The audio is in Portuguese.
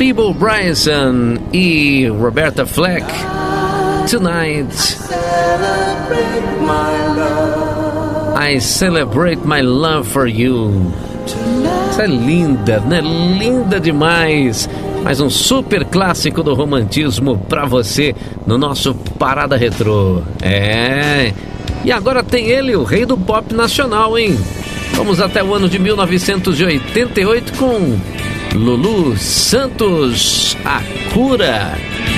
Phoebe Bryson e Roberta Fleck. Tonight I celebrate my love for you. Essa é linda, né? Linda demais. Mais um super clássico do romantismo pra você no nosso Parada Retrô. E agora tem ele, o rei do pop nacional, hein? Vamos até o ano de 1988 com Lulu Santos, A Cura.